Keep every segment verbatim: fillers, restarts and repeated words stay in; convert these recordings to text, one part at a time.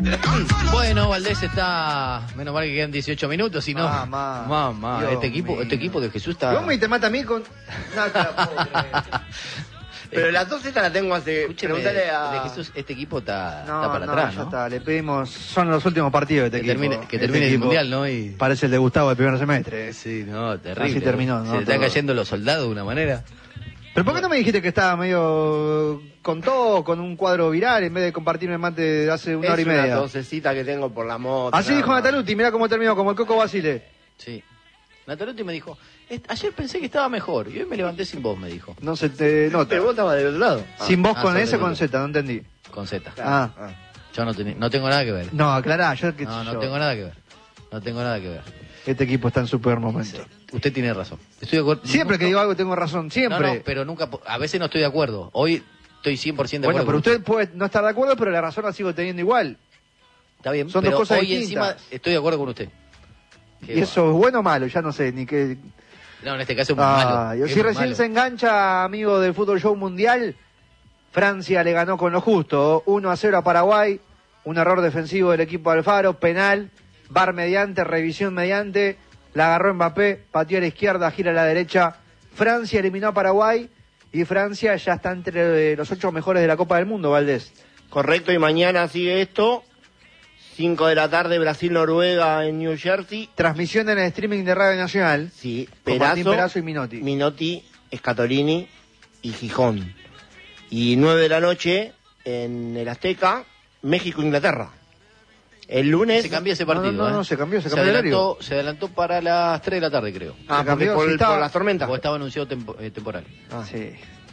Bueno, Valdés está... Menos mal que quedan dieciocho minutos, si no... Mamá. Mamá, Dios este equipo, mío. este equipo de Jesús está... ¿Cómo y te mata a mí con...? No, te la puedo creer. Pero las dos estas las tengo hace... Escúcheme, Preguntale a... de Jesús, este equipo está, No, está para no, atrás, ya ¿no? está, le pedimos... Son los últimos partidos de este Que equipo. termine, que Este termine el equipo Mundial, ¿no? Y... Parece el de Gustavo del primer semestre. Sí, no, terrible. Así terminó, ¿no? Se le están Todo. cayendo los soldados de una manera. ¿Pero por qué no me dijiste que estaba medio con todo, con un cuadro viral, en vez de compartirme el mate de hace una es hora y una media? tosecita que tengo por la moto. Así nada dijo más. Nataluti, mirá cómo terminó, como el Coco Basile. Sí. Nataluti me dijo, "Est- ayer pensé que estaba mejor y hoy me levanté sin vos", me dijo. No se te nota. Pero vos estabas del otro lado. Sin vos Ah, con sobre S o con todo. Z, no entendí. Con Z. Ah. Ah. Yo no, teni- no tengo nada que ver. No, aclará, yo que No, no yo- tengo nada que ver. No tengo nada que ver. Este equipo está en su peor momento. Usted tiene razón. Estoy de acuerdo. Siempre que digo algo tengo razón, siempre. No, no, pero nunca, po- a veces no estoy de acuerdo. Hoy estoy cien por ciento de Bueno, acuerdo. pero con usted puede no estar de acuerdo, pero la razón la sigo teniendo igual. Está bien, son dos pero cosas hoy distintas. encima estoy de acuerdo con usted. Qué ¿Y eso es bueno o malo? Ya no sé, ni qué... No, en este caso es muy Ah, malo. y Es si muy recién malo. se engancha, amigo del Fútbol Show Mundial, Francia le ganó con lo justo, uno a cero a Paraguay, un error defensivo del equipo de Alfaro, penal, V A R mediante, revisión mediante, la agarró Mbappé, pateó a la izquierda, gira a la derecha, Francia eliminó a Paraguay y Francia ya está entre los ocho mejores de la Copa del Mundo, Valdés. Correcto, y mañana sigue esto. cinco de la tarde, Brasil-Noruega en New Jersey. Transmisión en el streaming de Radio Nacional, Sí, con Martín Perazo, Perazo y Minotti. Minotti, Scatolini y Gijón. Y nueve de la noche en el Azteca, México-Inglaterra. El lunes... Se cambió ese partido. No, no, no, ¿eh? se cambió, se cambió el adelantó, se adelantó para las tres de la tarde, creo. Ah, se porque cambió, por, sí, el- estaba- por las tormentas. O estaba anunciado tempo- eh, temporal. Ah. Sí.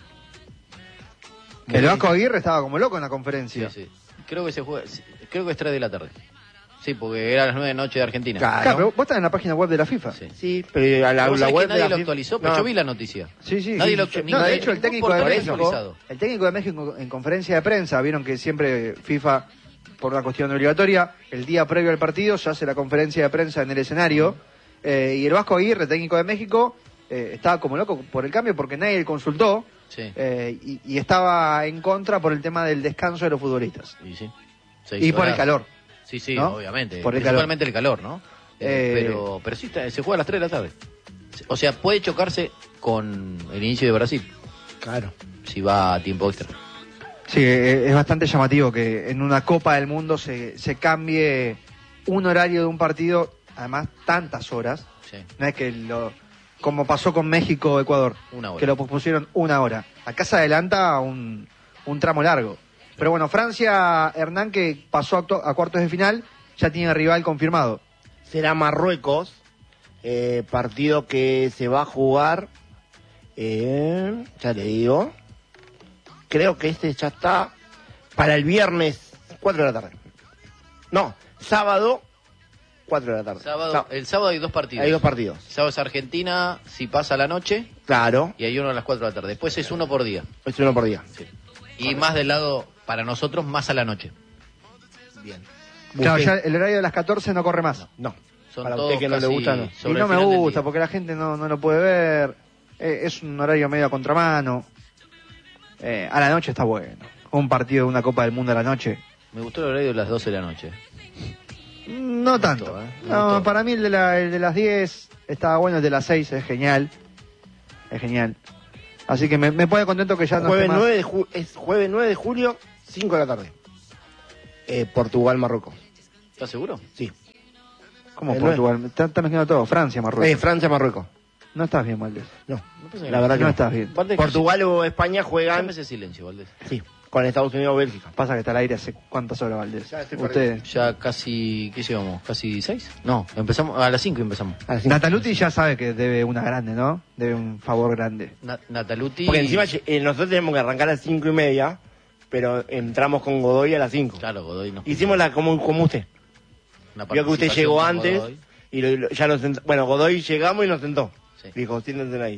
Que el Vasco Aguirre estaba como loco en la Sí, conferencia. sí. Creo que se juega, sí, creo que es tres de la tarde. Sí, porque era a las nueve de la noche de Argentina. Claro. Claro, pero vos estás en la página web de la FIFA. Sí. Sí, pero a la, ¿Vos la sabés web que nadie de la lo FIFA- actualizó? Pero No. yo vi la noticia. Sí, sí. Nadie sí. lo- No, ningún- de hecho, el ningún técnico de portal México, actualizado. el técnico de México en conferencia de prensa, vieron que siempre FIFA, por una cuestión obligatoria, el día previo al partido se hace la conferencia de prensa en el escenario, eh, y el Vasco Aguirre, técnico de México, eh, estaba como loco por el cambio porque nadie le consultó, Sí. eh, y, y estaba en contra por el tema del descanso de los futbolistas. Y, sí. Seis Y por el horas. calor. Sí, sí, ¿no? obviamente. Por el Principalmente el calor, ¿no? Eh, Eh, pero pero sí, está- se juega a las tres de la tarde. O sea, puede chocarse con el inicio de Brasil, Claro. si va a tiempo extra. Sí, eh, es bastante llamativo que en una Copa del Mundo se, se cambie un horario de un partido, además tantas horas. Sí. No es que lo, como pasó con México-Ecuador, Una hora. que lo pospusieron una hora. Acá se adelanta un, un tramo largo. Pero bueno, Francia, Hernán, que pasó a, to- a cuartos de final, ya tiene rival confirmado. Será Marruecos, eh, partido que se va a jugar, eh, ya le digo, creo que este ya está para el viernes, cuatro de la tarde. No, sábado, cuatro de la tarde. Sábado, Sa- el sábado hay dos partidos. Hay dos partidos. Sábado es Argentina, si pasa la noche, Claro, y hay uno a las cuatro de la tarde. Después es uno por día. es uno por día. Sí. Y más del lado, para nosotros, más a la noche. Bien. Claro, Busqué- ya el horario de las catorce no corre más. No, Son para todos usted que no le casi gusta, no. Y sobre no el me final del gusta día. porque la gente no, no lo puede ver. Eh, es un horario medio a contramano. Eh, a la noche está bueno. Un partido de una Copa del Mundo a la noche. Me gustó el horario de las doce de la noche. No tanto. ¿eh? Me No, gustó. para mí el de, la- el de las diez estaba bueno, el de las seis es genial. Es genial. Así que me, me pone contento que ya no Jueves esté más. nueve de ju- es jueves nueve de julio, cinco de la tarde. Eh, Portugal-Marruecos. ¿Estás seguro? Sí. ¿Cómo el Portugal? Está, está mezclando todo. Francia, Marruecos. Eh, Francia-Marruecos. No estás bien, Valdés. No, Me parece que la verdad que no no. estás bien. Valdés, Portugal o España cállame juegan, ese silencio, Valdés. sí, con Estados Unidos o Bélgica. Pasa que está al aire hace cuántas horas, Valdés. Ya estoy Ustedes. Ya casi, ¿qué llevamos? ¿Casi seis? No, empezamos, a las cinco empezamos. Ah, sí. Nataluti ya sabe que debe una grande, ¿no? Debe un favor grande. Na- Nataluti... Porque encima eh, nosotros tenemos que arrancar a las cinco y media, pero entramos con Godoy a las cinco. Claro, Godoy no. Hicimos la como, como usted. Una Vio que usted participación llegó con antes Godoy. y lo- lo- ya nos sentó. Bueno, Godoy llegamos y nos sentó. Sí. Dijo, siéntense ahí.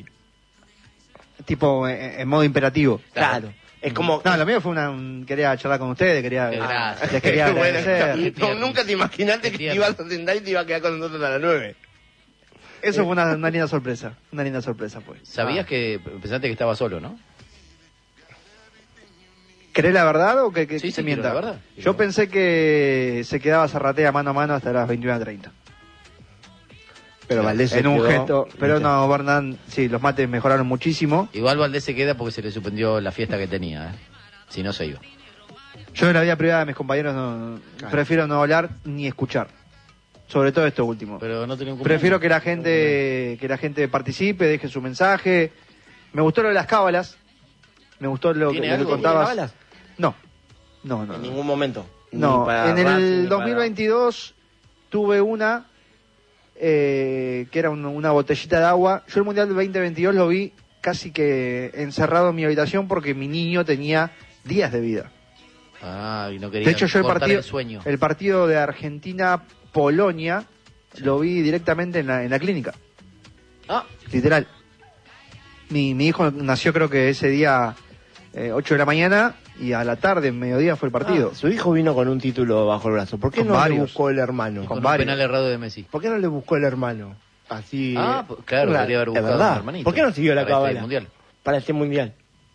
Tipo eh, en modo imperativo. Claro. Es como... No, lo mío fue una... un- quería charlar con ustedes, quería... Qué gracias. Les quería Bueno, agradecer. no, nunca te imaginaste que Qué te ibas a sentar y te iba a quedar con nosotros a las nueve. Eso fue una, una linda sorpresa. Una linda sorpresa fue. Sabías Ah. que pensaste que estaba solo, ¿no? ¿Crees la verdad o que, que Sí, se sí, mienta? quiero la verdad. Yo Quiero- pensé que se quedaba Zarratea mano a mano hasta las veintiuna treinta. Pero Valdés se En un quedó, gesto. Pero ¿viste? no, Bernán, sí, los mates mejoraron muchísimo. Igual Valdés se queda porque se le suspendió la fiesta que tenía, ¿eh? Si no se iba. Yo en la vida privada de mis compañeros no, Claro. prefiero no hablar ni escuchar. Sobre todo esto último. Pero no tenía un Prefiero cumpleaños. que la gente que la gente participe, deje su mensaje. Me gustó lo de las cábalas. Me gustó lo que, ¿Tiene lo que algo? contabas. ¿Tiene cábalas? No. No, no. En no. ningún momento. Ni No, para en el Racing, ni dos mil veintidós tuve una eh, que era un- una botellita de agua. Yo el Mundial del veinte veintidós lo vi casi que encerrado en mi habitación porque mi niño tenía días de vida. Ah, y no quería De hecho, yo el cortar partido, el sueño. el partido de Argentina-Polonia lo vi directamente en la, en la clínica, Ah, literal. Mi, mi hijo nació creo que ese día eh, ocho de la mañana y a la tarde, en mediodía fue el partido. Ah, su hijo vino con un título bajo el brazo. ¿Por qué Con no le varios. buscó el hermano? con, con un varios. penal errado de Messi. ¿Por qué no le buscó el hermano? Así. Ah, pues, claro, podría haber es buscado verdad. un hermanito. ¿Por qué no siguió la Para este cábala? mundial. Para este mundial.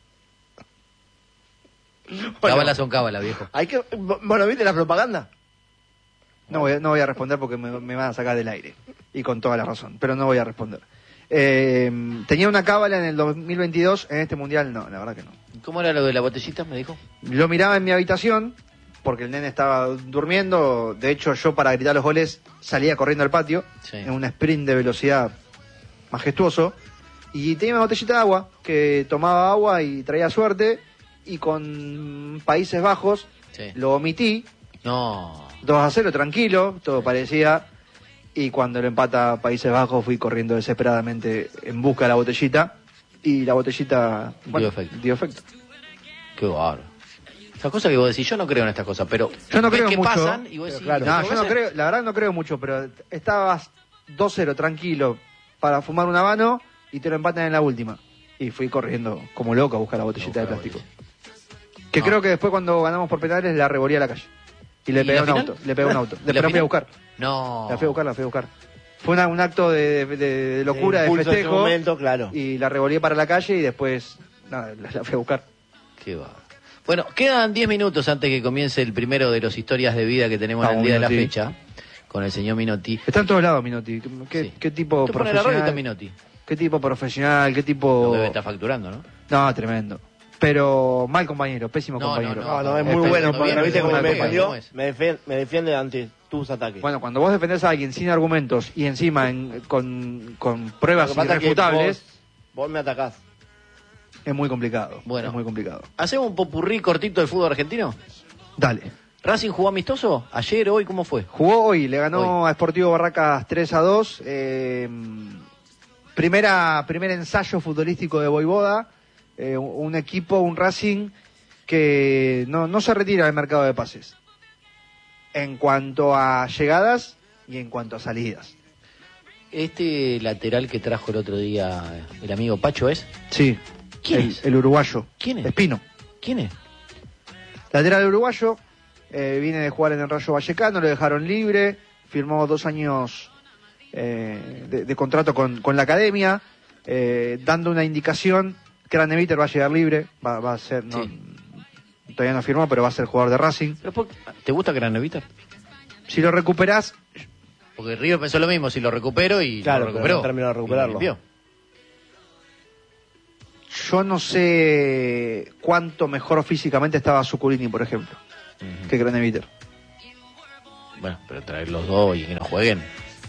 Cábala son cábala, viejo. Hay que, bueno, ¿viste la propaganda? No voy, a- no voy a responder porque me, me van a sacar del aire. Y con toda la razón, pero no voy a responder. Eh, ¿Tenía una cábala en el dos mil veintidós? En este mundial no, la verdad que no. ¿Cómo era lo de la botellita, me dijo? Lo miraba en mi habitación porque el nene estaba durmiendo. De hecho, yo para gritar los goles salía corriendo al patio Sí. en un sprint de velocidad majestuoso. Y tenía una botellita de agua que tomaba agua y traía suerte. Y con Países Bajos Sí. lo omití. No. dos a cero, tranquilo, todo parecía. Y cuando lo empata Países Bajos fui corriendo desesperadamente en busca de la botellita. Y la botellita bueno, efecto. dio efecto. Qué bárbaro. Esas cosas que vos decís, yo no creo en estas cosas, pero Yo no ves creo que mucho, pasan y vos pero decís, claro. ¿lo No, tengo yo que no hacer? creo, la verdad no creo mucho, pero estabas dos cero tranquilo para fumar un habano y te lo empatan en la última. Y fui corriendo como loco a buscar la botellita A de buscar la plástico. Que No. creo que después cuando ganamos por penales la revolví a la calle. Y le ¿Y pegué la un final? auto, le pegué un auto. ¿Y la Después la fui a final? buscar. No. La fui a buscar, la fui a buscar. Fue una- un acto de, de- de locura, de, impulso en ese festejo. momento, claro. Y la revolví para la calle y después, nada, la, la fui a buscar. Qué bárbaro. Bueno, quedan diez minutos antes que comience el primero de los historias de vida que tenemos en el Vamos, día de la Minotti. fecha, con el señor Minotti. Está en todos lados, Minotti. ¿Qué, Sí. qué tipo Te pone la radio y está profesional? Minotti. ¿Qué tipo profesional? ¿Qué Lo tipo...? debe estar facturando, ¿no? No, tremendo. Pero mal compañero, pésimo No, compañero. No, no, es No, muy no, bueno, no, porque bien, viste no, cómo no, me no, defendió. ¿cómo es? Me defiende, me defiende ante tus ataques. Bueno, cuando vos defendés a alguien sin argumentos y encima en- con, con Lo pruebas que pasa es que irrefutables, vos, vos me atacás. es muy complicado. Bueno. Es muy complicado. ¿Hacemos un popurrí cortito del fútbol argentino? Dale. ¿Racing jugó amistoso? ¿Ayer, hoy? ¿Cómo fue? Jugó hoy, le ganó Hoy. a Sportivo Barracas tres a dos. Eh, primera, primer ensayo futbolístico de Voivoda. Eh, un equipo, un Racing que no, no se retira del mercado de pases. En cuanto a llegadas y en cuanto a salidas. Este lateral que trajo el otro día el amigo Pacho es. Sí. ¿Quién el, es? el uruguayo. ¿Quién es? Espino. ¿Quién es? Lateral uruguayo, eh, viene de jugar en el Rayo Vallecano, lo dejaron libre, firmó dos años eh, de, de contrato con, con la academia, eh, dando una indicación, Craneviter va a llegar libre, va, va a ser, no, Sí. todavía no firmó, pero va a ser jugador de Racing. ¿Pero por- ¿Te gusta Graneviter? Si lo recuperás, Porque River pensó lo mismo, si lo recupero y Claro, lo pero recuperó. no terminó de Y lo recuperarlo. limpió. yo no sé cuánto mejor físicamente estaba Zuculini, por ejemplo, Ujú. que Craneviter. Bueno, pero traer los dos y que no jueguen.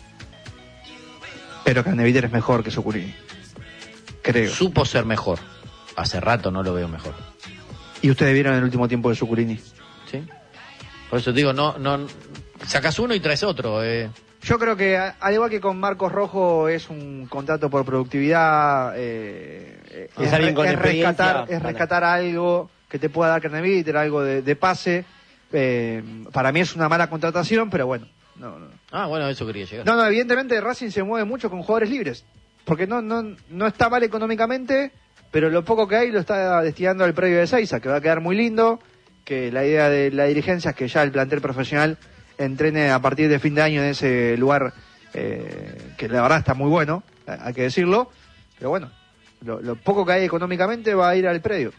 Pero Craneviter es mejor que Zuculini, creo. Supo ser mejor. Hace rato no lo veo mejor. Y ustedes vieron el último tiempo de Zuculini. ¿Sí? Por eso te digo, no, no, sacas uno y traes otro. Eh. Yo creo que, a- al igual que con Marcos Rojo, es un contrato por productividad. Eh, eh, Es es, alguien con es experiencia rescatar, es para- rescatar algo que te pueda dar Craneviter, algo de, de pase. Eh, para mí es una mala contratación, pero bueno. No, no. Ah, bueno, eso quería llegar. no, no, evidentemente Racing se mueve mucho con jugadores libres. Porque no, no, no está mal económicamente, pero lo poco que hay lo está destinando al predio de Seiza, que va a quedar muy lindo. Que la idea de la dirigencia es que ya el plantel profesional entrene a partir de fin de año en ese lugar eh, que la verdad está muy bueno, hay que decirlo, pero bueno, lo, lo poco que hay económicamente va a ir al predio.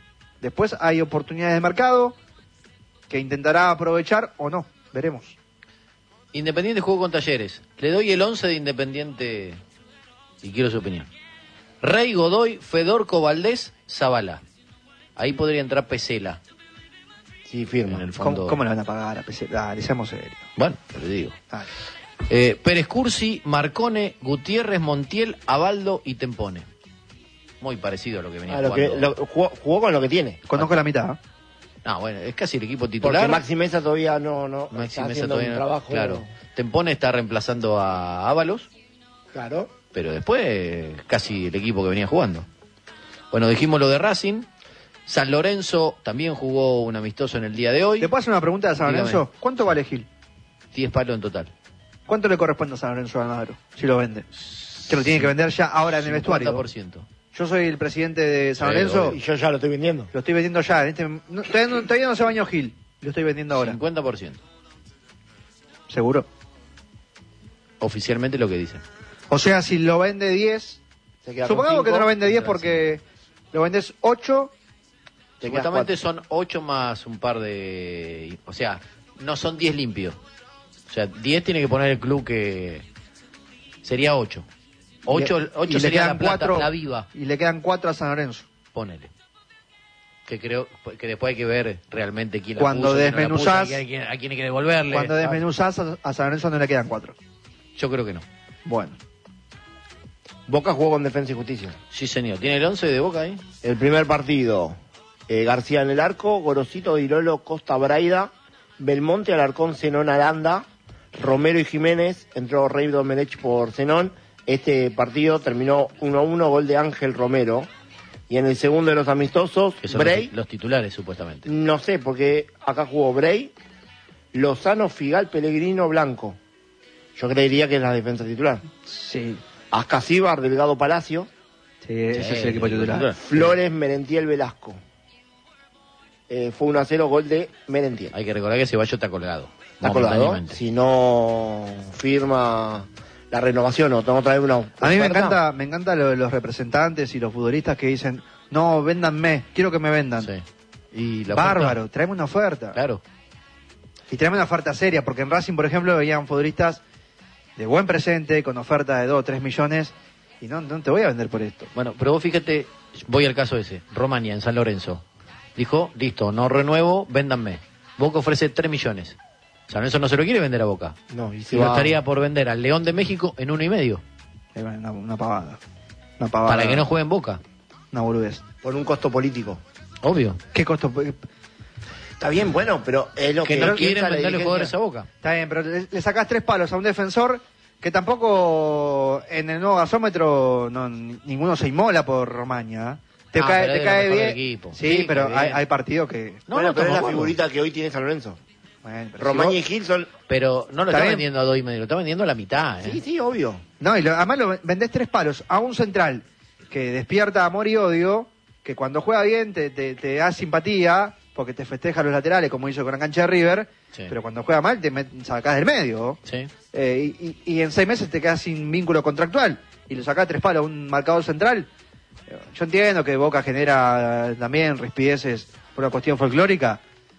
Después hay oportunidades de mercado que intentará aprovechar o no, veremos. Independiente jugó con Talleres. Le doy el once de Independiente y quiero su opinión. Rey, Godoy, Fedorco, Valdés, Zavala. Ahí podría entrar Pesela. Sí, firma. En el fondo. ¿Cómo, cómo le van a pagar a P C? Dale, seamos serios. Bueno, te digo. Dale. Eh, Pérez Cursi, Marcone, Gutiérrez, Montiel, Abaldo y Tempone. Muy parecido a lo que venía Ah, lo jugando. que, lo, jugó, jugó con lo que tiene. Conozco la mitad. ¿eh? No, bueno, es casi el equipo titular. Porque Maxi Mesa todavía no, no Maxi está Mesa haciendo todavía un no- trabajo. Claro. Tempone está reemplazando a Ábalos, Claro. pero después eh, casi el equipo que venía jugando. Bueno, dijimos lo de Racing. San Lorenzo también jugó un amistoso en el día de hoy. ¿Te puedo hacer una pregunta de San Dígame. Lorenzo? ¿Cuánto vale Gil? diez palos en total. ¿Cuánto le corresponde a San Lorenzo de Almagro si lo vende? Que lo tiene que vender ya ahora en el vestuario. cincuenta por ciento. Yo soy el presidente de San Sí, Lorenzo. obvio. Y yo ya lo estoy vendiendo. Lo estoy vendiendo ya. en este- no, todavía, no, todavía no se bañó Gil. Lo estoy vendiendo ahora. cincuenta por ciento. ¿Seguro? Oficialmente lo que dicen. O sea, si lo vende diez... Se queda con Supongamos que cinco. no lo vende diez Claro, porque lo vendes ocho. Te quedas Supuestamente cuatro. son ocho más un par de... O sea, no son diez limpios. O sea, diez tiene que poner el club que... Sería ocho. ocho, Y- y ocho le sería quedan la plata, cuatro- la viva. Y le quedan cuatro a San Lorenzo. Ponele. Que creo que después hay que ver realmente quién la Cuando puso, quién no la puso, desmenuzás- a quién, a quién hay que devolverle. Cuando desmenuzás a, a San Lorenzo no le quedan cuatro. Yo creo que no. Bueno. Boca jugó con Defensa y Justicia. Sí, señor. ¿Tiene el once de Boca ahí? El primer partido, eh, García en el arco, Gorosito, Dirolo, Costa, Braida, Belmonte, Alarcón, Zenón, Aranda, Romero y Jiménez, entró Rey Domenech por Zenón. Este partido terminó uno a uno, gol de Ángel Romero. Y en el segundo de los amistosos, Que son Bray, los, los titulares, supuestamente. no sé, porque acá jugó Bray, Lozano, Figal, Pellegrino, Blanco. Yo creería que es la defensa titular. Sí. Ascasíbar, Delgado, Palacio, Sí, ese Sí, es el equipo el equipo titular. titular. Flores, Merentiel, Velasco. Eh, fue uno a cero, gol de Merentiel. Hay que recordar que Ceballos está colgado. Está colgado. momentáneamente. Si no firma la renovación o tengo que traer una. A mí me oferta, encanta, me encanta lo de los representantes y los futbolistas que dicen, no, véndanme, quiero que me vendan. Sí. Y la Bárbaro, oferta, tráeme una oferta. Claro. Y tráeme una oferta seria, porque en Racing, por ejemplo, veían futbolistas de buen presente, con oferta de dos o tres millones, y no, no te voy a vender por esto. Bueno, pero vos fíjate, voy al caso ese. Romania, en San Lorenzo. Dijo, listo, no renuevo, véndanme. Boca ofrece tres millones. San Lorenzo no se lo quiere vender a Boca. No, y Y se lo va estaría por vender al León de México en uno y medio. Eh, bueno, Una, una pavada. Una pavada. Para que no juegue en Boca. Una boludez. por un costo político. Obvio. ¿Qué costo? Está bien, bueno, pero es lo Que que, no piensa quieren la venderle dirigencia. jugadores a Boca. Está bien, pero le, le sacás tres palos a un defensor que tampoco en el nuevo gasómetro no, ni- ninguno se inmola por Romaña. Te Ah, cae, pero te es de lo cae mejor bien. del equipo. Sí, Sí, pero cae hay, bien. hay partidos que. No, bueno, no, pero es estamos la de acuerdo. figurita que hoy tiene San Lorenzo. Bueno, pero si Romaña vos- y Gil son... Pero no lo Está está, bien. vendiendo a dos y medio, lo está vendiendo a la mitad. ¿eh? Sí, sí, obvio. No, y lo- además lo vendés tres palos a un central que despierta amor y odio, que cuando juega bien te, te, te da simpatía, porque te festeja los laterales, como hizo con la cancha de River, Sí. pero cuando juega mal te met- sacás del medio. Sí. Eh, y, y- y en seis meses te quedas sin vínculo contractual y lo sacás tres palos a un marcador central. Eh, Yo entiendo que Boca genera eh, también rispideces por una cuestión folclórica,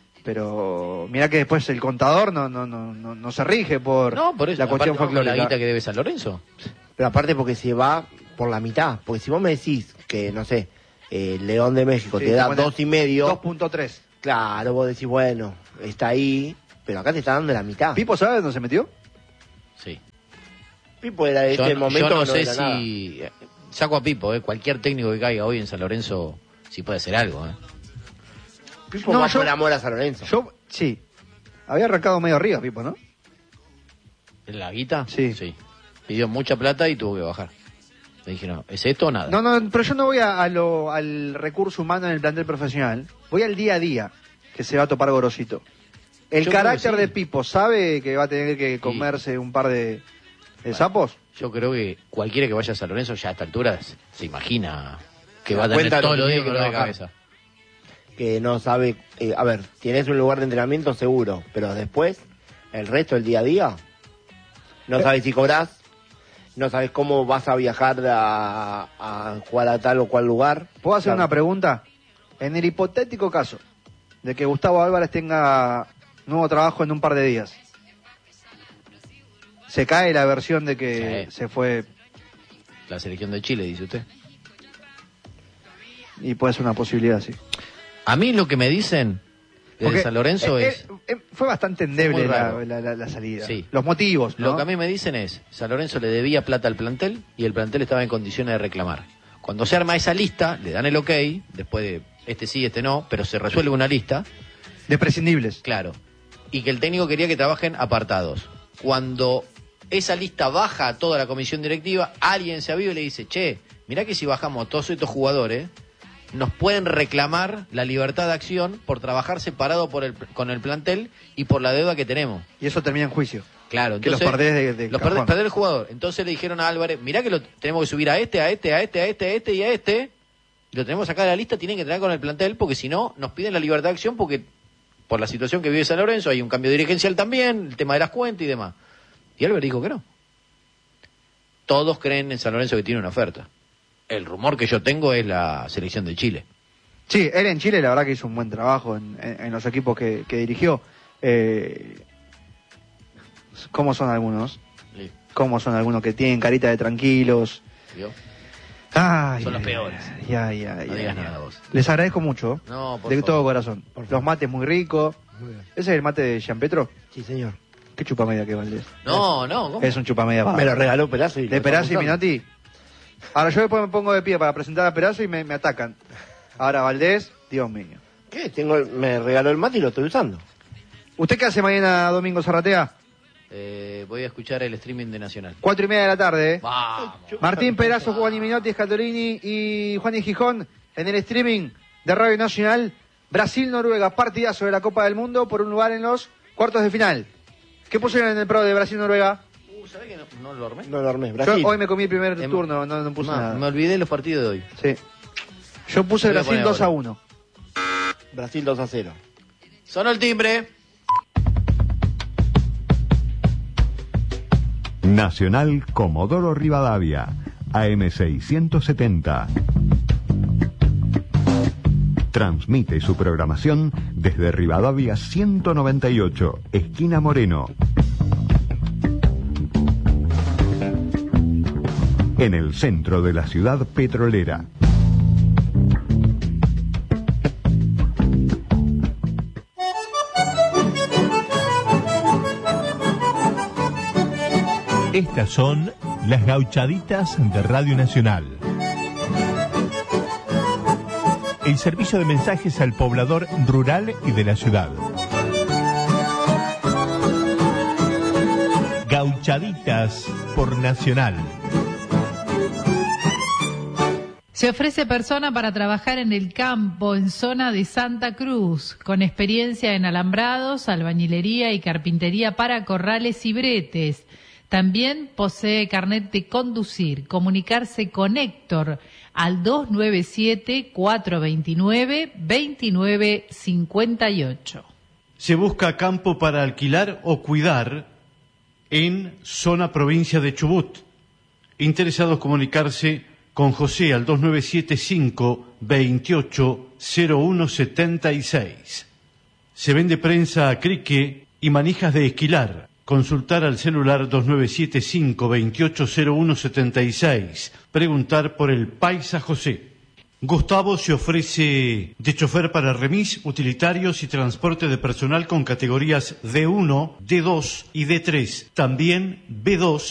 pero mira que después el contador no no no no, no se rige por, No, por eso. la cuestión aparte, con la folclórica. guita que debe San Lorenzo. Pero aparte porque se va por la mitad. Porque si vos me decís que, no sé, eh, León de México Sí, te te da pone dos y medio, dos punto tres. claro, vos decís, bueno, está ahí, pero acá te está dando la mitad. ¿Pipo sabe dónde se metió? Sí. Pipo era de Yo, este no- momento yo no no sé era nada. si... Saco a Pipo, ¿eh? Cualquier técnico que caiga hoy en San Lorenzo, si puede hacer algo. ¿eh? Pipo No, va yo- por amor a San Lorenzo. Yo, sí. Había arrancado medio arriba, Pipo, ¿no? ¿La guita? Sí. Sí. Pidió mucha plata y tuvo que bajar. Le dije, no, ¿es esto o nada? No, no, pero yo no voy a, a lo, al recurso humano en el plantel profesional. Voy al día a día que se va a topar Gorosito. El Yo creo carácter que sí. de Pipo, ¿sabe que va a tener que comerse un par de, de sapos? Yo creo que cualquiera que vaya a San Lorenzo ya a esta altura se, se imagina que Se va a da tener cuenta de lo todos que los tiene días que dolor de trabajar. cabeza. Que no sabe, eh, a ver, tienes un lugar de entrenamiento seguro, pero después, el resto del día a día, no sabes si cobrás, no sabes cómo vas a viajar a, a jugar a tal o cual lugar. ¿Puedo hacer Claro. una pregunta? en el hipotético caso de que Gustavo Álvarez tenga nuevo trabajo en un par de días, ¿se cae la versión de que sí. se fue? La selección de Chile, dice usted. Y puede ser una posibilidad, sí. A mí lo que me dicen de Porque, San Lorenzo eh, es... eh, eh, fue bastante endeble muy la, raro. la, la, la salida. Sí. Los motivos, ¿no? Lo que a mí me dicen es, San Lorenzo le debía plata al plantel y el plantel estaba en condiciones de reclamar. Cuando se arma esa lista, le dan el ok, después de este sí, este no, pero se resuelve una lista. De prescindibles. Claro. Y que el técnico quería que trabajen apartados. Cuando esa lista baja a toda la comisión directiva, alguien se aviva y le dice, che, mirá que si bajamos todos estos jugadores, nos pueden reclamar la libertad de acción por trabajar separado por el, con el plantel y por la deuda que tenemos. Y eso termina en juicio. Claro, que entonces, los perdés de, de los cajón. perdés, perdés el jugador. Entonces le dijeron a Álvarez, mirá que lo tenemos que subir a este, a este, a este, a este, a este y a este. Lo tenemos acá de la lista, tienen que tener con el plantel, porque si no, nos piden la libertad de acción, porque por la situación que vive San Lorenzo, hay un cambio dirigencial también, el tema de las cuentas y demás. Y Álvarez dijo que no. Todos creen en San Lorenzo que tiene una oferta. El rumor que yo tengo es la selección de Chile. Sí, él en Chile la verdad que hizo un buen trabajo en, en, en los equipos que, que dirigió. Eh, ¿Cómo son algunos? Sí. ¿Cómo son algunos que tienen carita de tranquilos? ¿Vio? Ay, Son los ay, peores. ay, ay, ay, No ay, digas ay. nada vos. Les agradezco mucho. No, por de favor. todo corazón. Por favor. Los mates muy ricos. Muy bien. ¿Ese es el mate de Gianpetro? Sí, señor. ¿Qué chupamedia que Valdés? No, no, ¿cómo? Es un chupamedia. Me lo regaló Perazo y ¿De lo Perazo y estamos usando. Minotti? Ahora yo después me pongo de pie para presentar a Perazo y me, me atacan. Ahora Valdés, Dios mío. ¿Qué? Tengo el- me regaló el mate y lo estoy usando. ¿Usted qué hace mañana, Domingo Zarratea? Eh, voy a escuchar el streaming de Nacional. Cuatro y media de la tarde, ¿eh? Vamos. Martín Perazo, Juan Minotti, Scatolini y Juan y Gijón en el streaming de Radio Nacional. Brasil-Noruega, partidazo de la Copa del Mundo por un lugar en los cuartos de final. ¿Qué pusieron en el pro de Brasil-Noruega? Uh, ¿sabés que no, no lo armé? No lo armé. Yo Brasil. hoy me comí el primer Em- turno, no, no puse No, nada. me olvidé los partidos de hoy. Sí. Yo puse Voy a Brasil poner dos a ahora. uno. Brasil dos a cero. Sonó el timbre. Nacional Comodoro Rivadavia, A M seiscientos setenta. Transmite su programación desde Rivadavia ciento noventa y ocho, esquina Moreno. En el centro de la ciudad petrolera. Estas son las gauchaditas de Radio Nacional. El servicio de mensajes al poblador rural y de la ciudad. Gauchaditas por Nacional. Se ofrece persona para trabajar en el campo, en zona de Santa Cruz, con experiencia en alambrados, albañilería y carpintería para corrales y bretes. También posee carnet de conducir. Comunicarse con Héctor al dos nueve siete, cuatro dos nueve, dos nueve cinco ocho. Se busca campo para alquilar o cuidar en zona provincia de Chubut. Interesados comunicarse con José al dos nueve siete cinco, veintiocho, cero uno setenta y seis. Se vende prensa a crique y manijas de esquilar. Consultar al celular dos nueve siete cinco, veintiocho, cero uno setenta y seis. Preguntar por el Paisa José. Gustavo se ofrece de chofer para remis, utilitarios y transporte de personal con categorías D uno, D dos y D tres. También B dos